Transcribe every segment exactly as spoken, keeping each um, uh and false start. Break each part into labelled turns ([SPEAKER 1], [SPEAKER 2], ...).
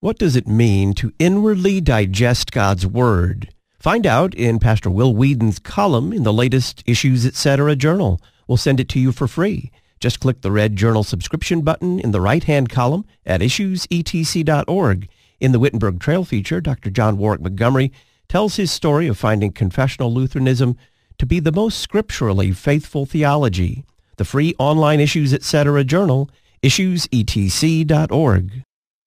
[SPEAKER 1] What does it mean to inwardly digest God's Word? Find out in Pastor Will Whedon's column in the latest Issues Etc. journal. We'll send it to you for free. Just click the red journal subscription button in the right-hand column at issues e t c dot org. In the Wittenberg Trail feature, Doctor John Warwick Montgomery tells his story of finding confessional Lutheranism to be the most scripturally faithful theology. The free online Issues Etc. journal, issues e t c dot org.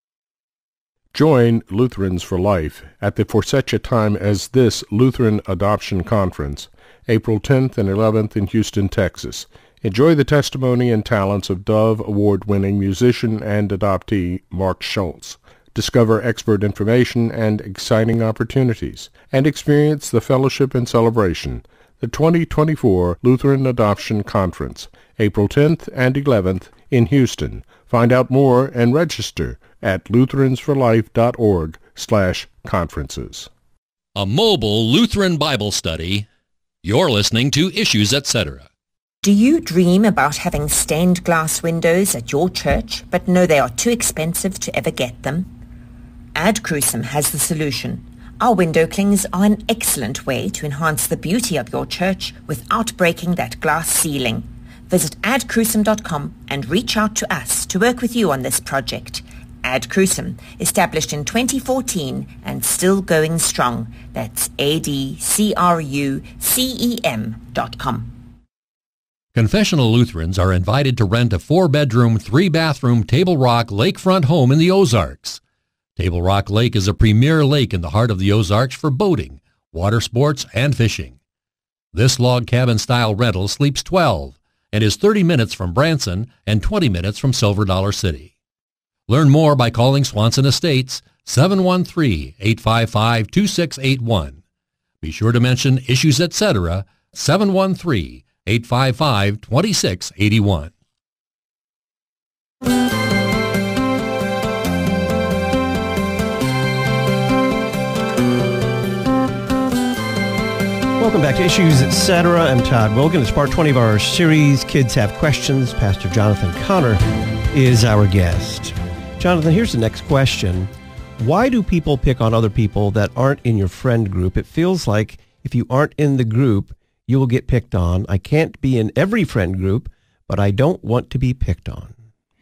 [SPEAKER 2] Join Lutherans for Life at the For Such a Time as This Lutheran Adoption Conference, April tenth and eleventh in Houston, Texas. Enjoy the testimony and talents of Dove Award-winning musician and adoptee Mark Schultz. Discover expert information and exciting opportunities, and experience the fellowship and celebration. The twenty twenty-four Lutheran Adoption Conference, April tenth and eleventh in Houston. Find out more and register at lutherans for life dot org slash conferences.
[SPEAKER 3] A mobile Lutheran Bible study. You're listening to Issues Etc.
[SPEAKER 4] Do you dream about having stained glass windows at your church, but know they are too expensive to ever get them? Ad Crucem has the solution. Our window clings are an excellent way to enhance the beauty of your church without breaking that glass ceiling. Visit ad crucem dot com and reach out to us to work with you on this project. Ad Crucem, established in twenty fourteen and still going strong. That's A D C R U C E M dot com.
[SPEAKER 3] Confessional Lutherans are invited to rent a four-bedroom, three-bathroom Table Rock lakefront home in the Ozarks. Table Rock Lake is a premier lake in the heart of the Ozarks for boating, water sports, and fishing. This log cabin-style rental sleeps twelve and is thirty minutes from Branson and twenty minutes from Silver Dollar City. Learn more by calling Swanson Estates seven one three, eight five five, two six eight one. Be sure to mention Issues Etc. seven one three, eight five five, two six eight one.
[SPEAKER 1] Welcome back to Issues Etc. I'm Todd Wilkin. It's part twenty of our series, Kids Have Questions. Pastor Jonathan Connor is our guest. Jonathan, here's the next question. Why do people pick on other people that aren't in your friend group? It feels like if you aren't in the group, you will get picked on. I can't be in every friend group, but I don't want to be picked on.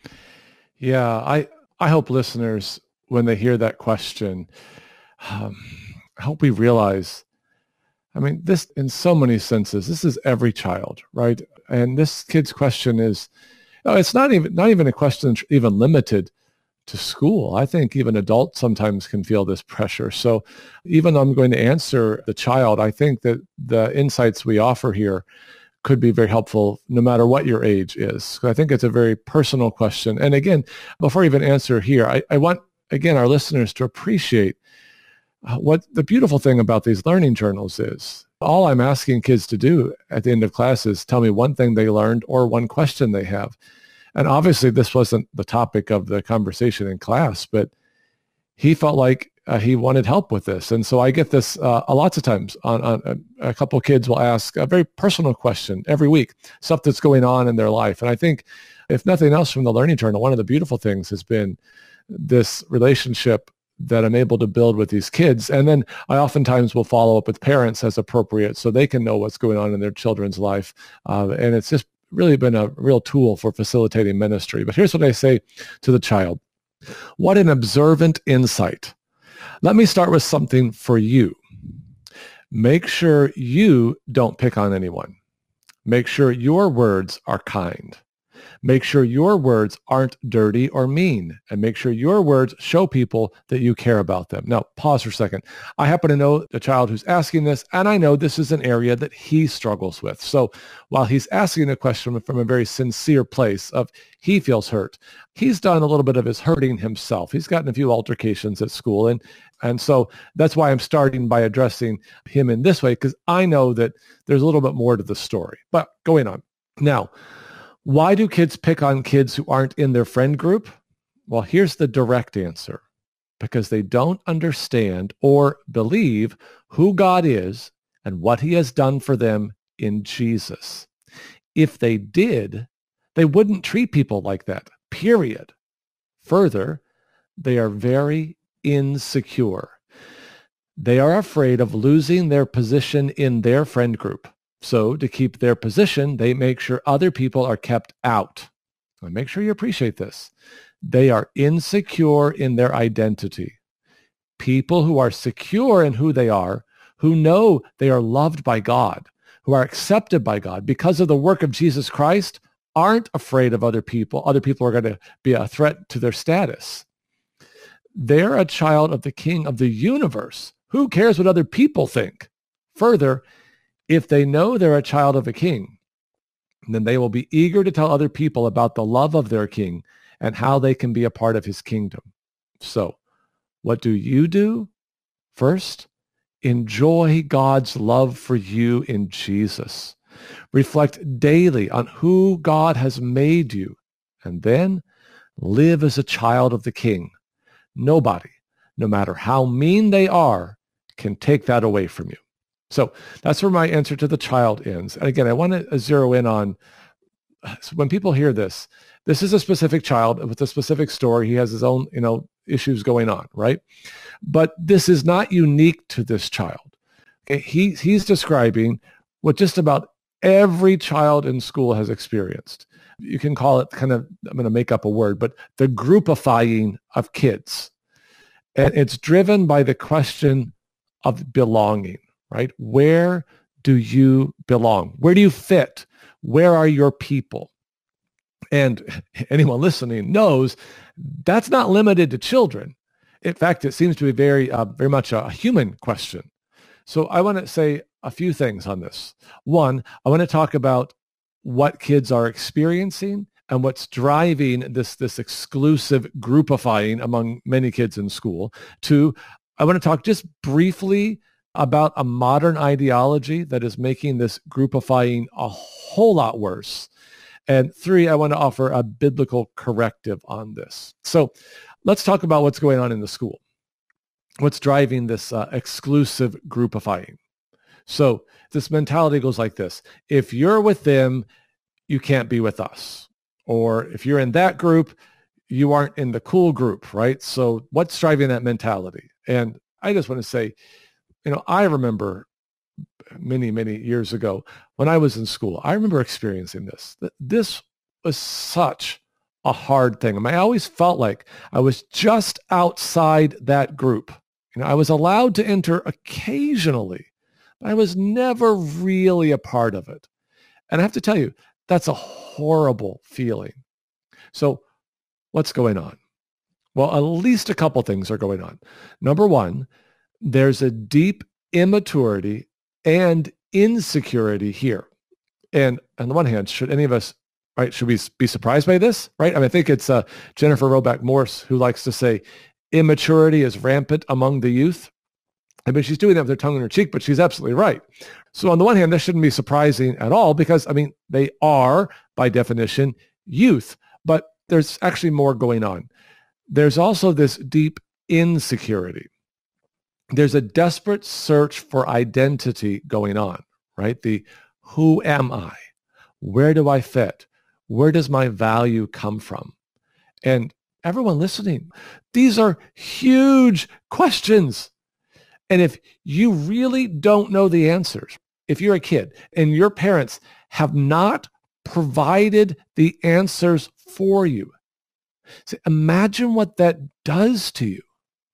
[SPEAKER 5] Yeah, I, I hope listeners, when they hear that question, um, I hope we realize, I mean, this, in so many senses, this is every child, right? And this kid's question is, no, it's not even not even a question even limited to school. I think even adults sometimes can feel this pressure. So even though I'm going to answer the child, I think that the insights we offer here could be very helpful no matter what your age is. I think it's a very personal question. And again, before I even answer here, I, I want, again, our listeners to appreciate uh, what the beautiful thing about these learning journals is. All I'm asking kids to do at the end of class is tell me one thing they learned or one question they have. And obviously this wasn't the topic of the conversation in class, but he felt like uh, he wanted help with this. And so I get this uh, lots of times on, on a, a couple of kids will ask a very personal question every week, stuff that's going on in their life. And I think if nothing else from the Learning Journal, one of the beautiful things has been this relationship that I'm able to build with these kids. And then I oftentimes will follow up with parents as appropriate so they can know what's going on in their children's life. Uh, and it's just really been a real tool for facilitating ministry. But here's what I say to the child. What an observant insight. Let me start with something for you. Make sure you don't pick on anyone. Make sure your words are kind. Make sure your words aren't dirty or mean, and make sure your words show people that you care about them. Now, pause for a second. I happen to know the child who's asking this, and I know this is an area that he struggles with. So while he's asking a question from a very sincere place of he feels hurt, he's done a little bit of his hurting himself. He's gotten a few altercations at school, and and so that's why I'm starting by addressing him in this way, because I know that there's a little bit more to the story. But going on. Now, why do kids pick on kids who aren't in their friend group? Well, here's the direct answer. Because they don't understand or believe who God is and what he has done for them in Jesus. If they did, they wouldn't treat people like that, period. Further, they are very insecure. They are afraid of losing their position in their friend group. So to keep their position, they make sure other people are kept out. And make sure you appreciate this. They are insecure in their identity. People who are secure in who they are, who know they are loved by God, who are accepted by God because of the work of Jesus Christ, aren't afraid of other people. Other people are going to be a threat to their status. They're a child of the King of the universe. Who cares what other people think? Further, if they know they're a child of a king, then they will be eager to tell other people about the love of their king and how they can be a part of his kingdom. So, what do you do? First, enjoy God's love for you in Jesus. Reflect daily on who God has made you, and then live as a child of the King. Nobody, no matter how mean they are, can take that away from you. So that's where my answer to the child ends. And again, I want to zero in on, when people hear this, this is a specific child with a specific story. He has his own, you know, issues going on, right? But this is not unique to this child. Okay? He, he's describing what just about every child in school has experienced. You can call it kind of, I'm going to make up a word, but the groupifying of kids. And it's driven by the question of belonging, right? Where do you belong? Where do you fit? Where are your people? And anyone listening knows that's not limited to children. In fact, it seems to be very, uh, very much a human question. So I want to say a few things on this. One, I want to talk about what kids are experiencing and what's driving this, this exclusive groupifying among many kids in school. Two, I want to talk just briefly about a modern ideology that is making this groupifying a whole lot worse. And three, I want to offer a biblical corrective on this. So let's talk about what's going on in the school. What's driving this uh, exclusive groupifying? So this mentality goes like this. If you're with them, you can't be with us. Or if you're in that group, you aren't in the cool group, right? So what's driving that mentality? And I just want to say, you know, I remember many, many years ago when I was in school, I remember experiencing this. This was such a hard thing. I mean, I always felt like I was just outside that group. You know, I was allowed to enter occasionally, but I was never really a part of it. And I have to tell you, that's a horrible feeling. So what's going on? Well, at least a couple things are going on. Number one, there's a deep immaturity and insecurity here. And on the one hand, should any of us, right, should we be surprised by this, right? I mean, I think it's uh, Jennifer Roback Morse who likes to say immaturity is rampant among the youth. I mean, she's doing that with her tongue in her cheek, but she's absolutely right. So on the one hand, this shouldn't be surprising at all because, I mean, they are, by definition, youth. But there's actually more going on. There's also this deep insecurity. There's a desperate search for identity going on, right? The who am I? Where do I fit? Where does my value come from? And everyone listening, these are huge questions. And if you really don't know the answers, if you're a kid and your parents have not provided the answers for you, so imagine what that does to you.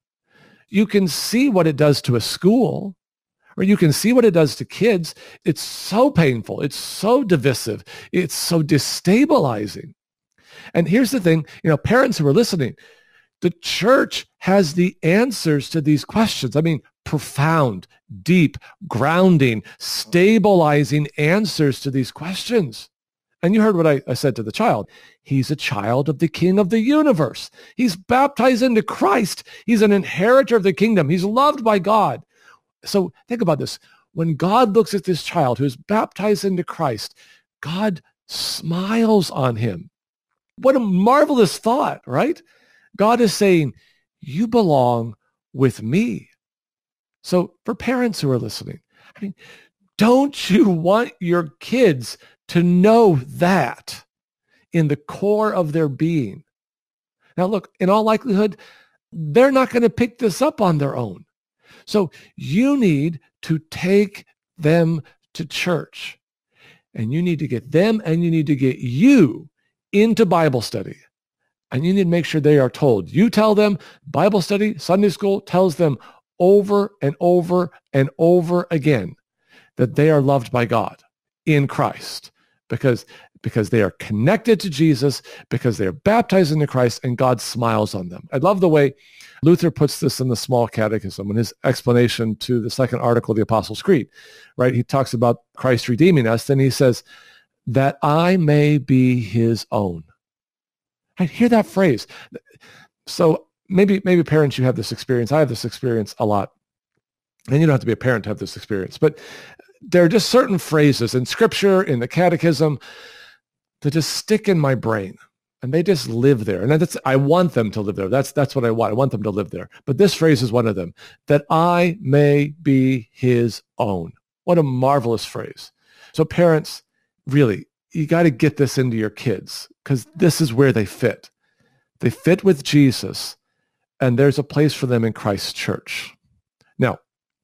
[SPEAKER 5] You can see what it does to a school, or you can see what it does to kids. It's so painful. It's so divisive. It's so destabilizing. And here's the thing, you know, parents who are listening, the church has the answers to these questions. I mean, profound, deep, grounding, stabilizing answers to these questions. And you heard what I, I said to the child. He's a child of the King of the universe. He's baptized into Christ. He's an inheritor of the kingdom. He's loved by God. So think about this. When God looks at this child who's baptized into Christ, God smiles on him. What a marvelous thought, right? God is saying, you belong with me. So for parents who are listening, I mean, don't you want your kids to know that in the core of their being? Now, look, in all likelihood, they're not going to pick this up on their own. So you need to take them to church, and you need to get them and you need to get you into Bible study. And you need to make sure they are told. You tell them Bible study, Sunday school tells them over and over and over again that they are loved by God in Christ because, because they are connected to Jesus, because they are baptized into Christ, and God smiles on them. I love the way Luther puts this in the Small Catechism in his explanation to the second article of the Apostles' Creed, right? He talks about Christ redeeming us, and he says, that I may be his own. I hear that phrase. So maybe maybe parents, you have this experience. I have this experience a lot. And you don't have to be a parent to have this experience. But there are just certain phrases in Scripture, in the Catechism, that just stick in my brain. And they just live there. And that's, I want them to live there. That's, that's what I want. I want them to live there. But this phrase is one of them. That I may be his own. What a marvelous phrase. So parents, really, you got to get this into your kids because this is where they fit. They fit with Jesus, and there's a place for them in Christ's church. Now,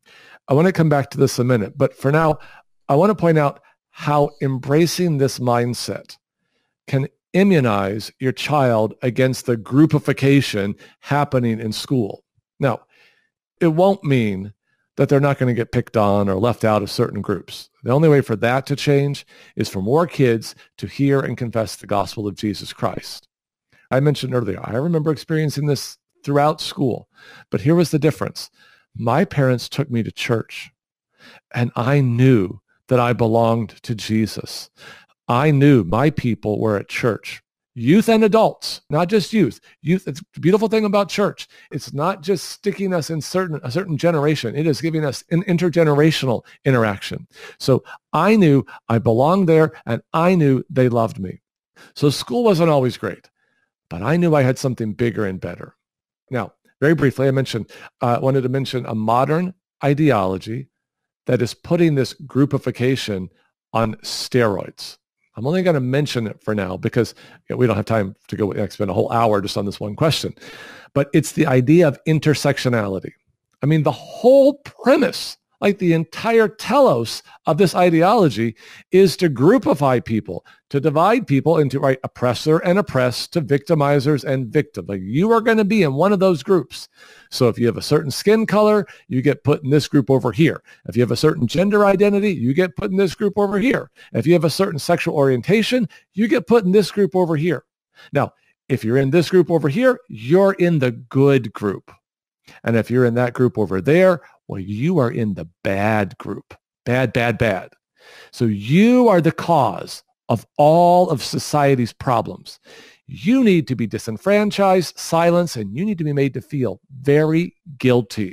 [SPEAKER 5] I want to come back to this in a minute, but for now, I want to point out how embracing this mindset can immunize your child against the groupification happening in school. Now, it won't mean that they're not going to get picked on or left out of certain groups. The only way for that to change is for more kids to hear and confess the gospel of Jesus Christ. I mentioned earlier, I remember experiencing this throughout school, but here was the difference. My parents took me to church, and I knew that I belonged to Jesus. I knew my people were at church. Youth and adults, not just youth. Youth, it's the beautiful thing about church. It's not just sticking us in certain a certain generation. It is giving us an intergenerational interaction. So I knew I belonged there, and I knew they loved me. So school wasn't always great, but I knew I had something bigger and better. Now, very briefly, I mentioned, I uh, wanted to mention a modern ideology that is putting this groupification on steroids. I'm only going to mention it for now because you know, we don't have time to go and spend a whole hour just on this one question. But it's the idea of intersectionality. I mean, the whole premise, like the entire telos of this ideology, is to groupify people, to divide people into right oppressor and oppressed, to victimizers and victim. Like you are going to be in one of those groups. So if you have a certain skin color, you get put in this group over here. If you have a certain gender identity, you get put in this group over here. If you have a certain sexual orientation, you get put in this group over here. Now, if you're in this group over here, you're in the good group. And if you're in that group over there, well, you are in the bad group. Bad, bad, bad. So you are the cause of all of society's problems. You need to be disenfranchised, silenced, and you need to be made to feel very guilty.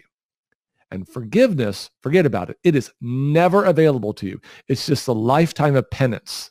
[SPEAKER 5] And forgiveness, forget about it. It is never available to you. It's just a lifetime of penance.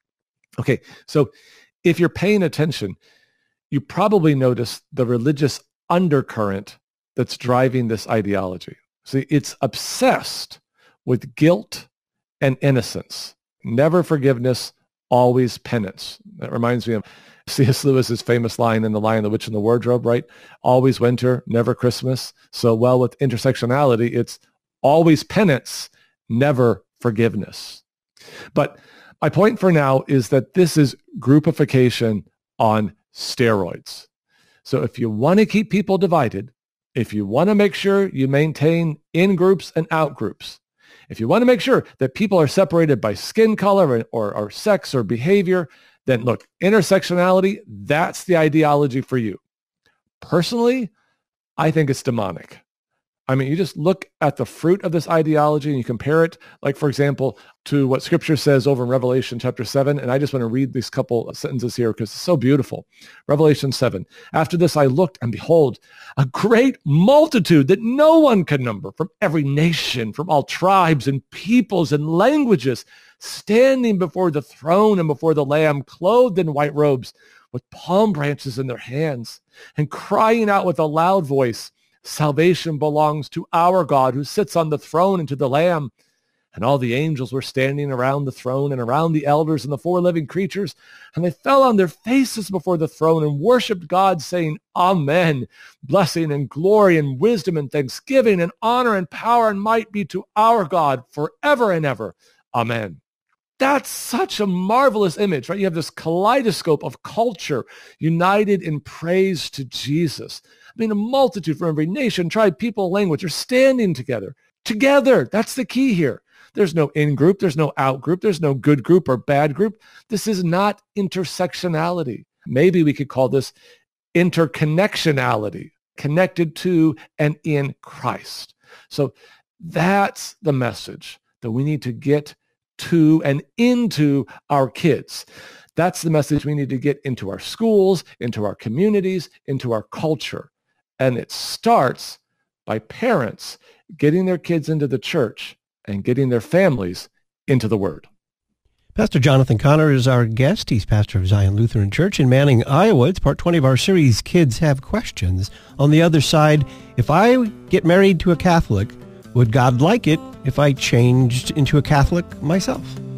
[SPEAKER 5] Okay, so if you're paying attention, you probably notice the religious undercurrent that's driving this ideology. See, it's obsessed with guilt and innocence. Never forgiveness, always penance. That reminds me of C S Lewis's famous line in The Lion, the Witch, and the Wardrobe, right? Always winter, never Christmas. So, well, with intersectionality, it's always penance, never forgiveness. But my point for now is that this is groupification on steroids. So if you want to keep people divided, if you want to make sure you maintain in-groups and out-groups, if you want to make sure that people are separated by skin color or, or, or sex or behavior, then look, intersectionality, that's the ideology for you. Personally, I think it's demonic. I mean, you just look at the fruit of this ideology and you compare it, like, for example, to what Scripture says over in Revelation chapter seven. And I just want to read these couple of sentences here because it's so beautiful. Revelation seven. After this, I looked, and behold, a great multitude that no one could number, from every nation, from all tribes and peoples and languages, standing before the throne and before the Lamb, clothed in white robes, with palm branches in their hands, and crying out with a loud voice, salvation belongs to our God who sits on the throne and to the Lamb. And all the angels were standing around the throne and around the elders and the four living creatures, and they fell on their faces before the throne and worshipped God, saying, Amen. Blessing and glory and wisdom and thanksgiving and honor and power and might be to our God forever and ever. Amen. That's such a marvelous image, right? You have this kaleidoscope of culture united in praise to Jesus. I mean, a multitude from every nation, tribe, people, language are standing together. Together. That's the key here. There's no in-group. There's no out-group. There's no good group or bad group. This is not intersectionality. Maybe we could call this interconnectionality, connected to and in Christ. So that's the message that we need to get to and into our kids. That's the message we need to get into our schools, into our communities, into our culture. And it starts by parents getting their kids into the church and getting their families into the Word.
[SPEAKER 1] Pastor Jonathan Connor is our guest. He's pastor of Zion Lutheran Church in Manning, Iowa. It's part twenty of our series, Kids Have Questions. On the other side, if I get married to a Catholic, would God like it if I changed into a Catholic myself?